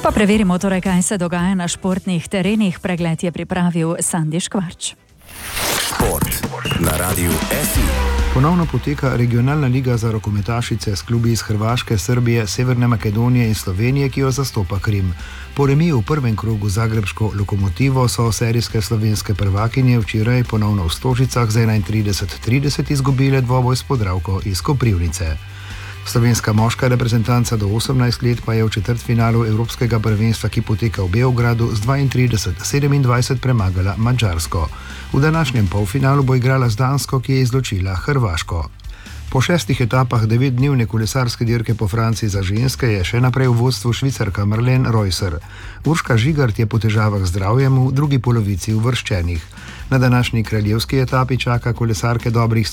Pa preverimo torej, kaj se dogaja na športnih terenih. Pregled je pripravil Sandi Škvarč. Šport na Radiu SI. Ponovno poteka regionalna liga za rokometašice s klubi iz Hrvaške, Srbije, Severne Makedonije in Slovenije, ki jo zastopa Krim. Po remiju v prvem krogu z zagrebško Lokomotivo so serijske slovenske prvakinje včeraj ponovno v Stožicah z 31:30 izgubile dvoboj s Podravko iz Koprivnice. Slovenska moška reprezentanca do 18 let pa je v četrtfinalu Evropskega prvenstva, ki poteka v Beogradu, z 32:27 premagala Madžarsko. V današnjem polfinalu bo igrala z Dansko, ki je izločila Hrvaško. Po 6 etapah 9-dnevne kolesarske dirke po Franciji za ženske je še naprej v vodstvu Švicarka Marlene Reusser. Urška Žigart je po težavah z zdravjem v drugi polovici uvrščenih. Na današnji kraljevski etapi čaka kolesarke dobrih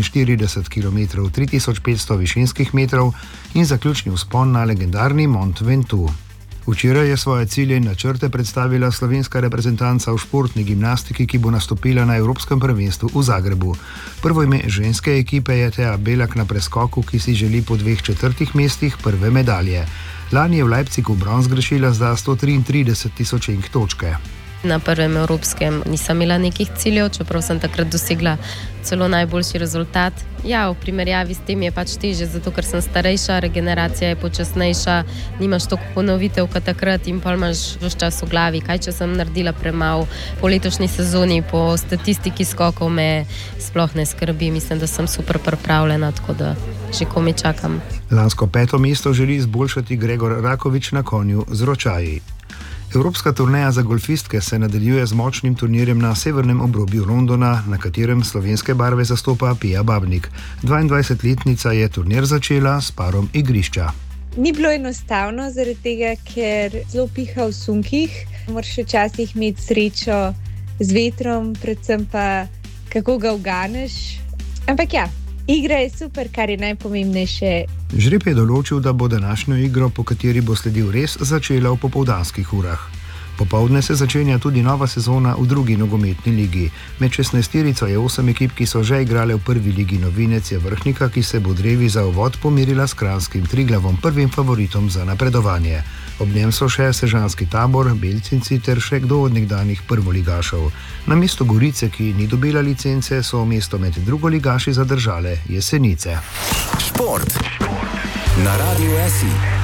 146 km, 3500 višinskih metrov in zaključni vzpon na legendarni Mont Ventoux. Včeraj je svoje cilje in načrte predstavila slovenska reprezentanca v športni gimnastiki, ki bo nastopila na Evropskem prvenstvu v Zagrebu. Prvo ime ženske ekipe je Tea Belak na preskoku, ki si želi po 2 četrtih mestih prve medalje. Lani je v Leipzigu bronz zgrešila za 133 tisočink točke. Na prvem evropskem nisem imela nekih ciljev, čeprav sem takrat dosegla celo najboljši rezultat. Ja, v primerjavi s tem je pač težje, zato ker sem starejša, regeneracija je počasnejša, nimaš toliko ponovitev kot takrat in pa imaš ves čas v glavi, kaj če sem naredila premalo. Po letošnji sezoni, po statistiki skokov me sploh ne skrbi. Mislim, da sem super pripravljena, tako da že komaj čakam. Lansko 5. mesto želi izboljšati Gregor Rakovič na konju z ročaji. Evropska turneja za golfistke se nadaljuje z močnim turnirjem na severnem obrobju Londona, na katerem slovenske barve zastopa Pia Babnik. 22-letnica je turnir začela s parom igrišča. Ni bilo enostavno, zaradi tega, ker zelo piha v sunkih. Moraš včasih imeti srečo z vetrom, predvsem pa kako ga uganeš. Ampak ja, igra je super, kar je najpomembnejše. Žreb je določil, da bo današnjo igro, po kateri bo sledil res, začela v popoldanskih urah. Popoldne se začenja tudi nova sezona v drugi nogometni ligi. Med 16-terico je 8 ekip, ki so že igrale v prvi ligi. Novinec je Vrhnika, ki se bo drevi za uvod pomirila s kranjskim Triglavom, prvim favoritom za napredovanje. Ob njem so še Sežanski Tabor, Beltinci ter še kdo od nekdanjih prvoligašev. Na mesto Gorice, ki ni dobila licence, so mesto med drugoligaši zadržale Jesenice. Šport na Radiu SI.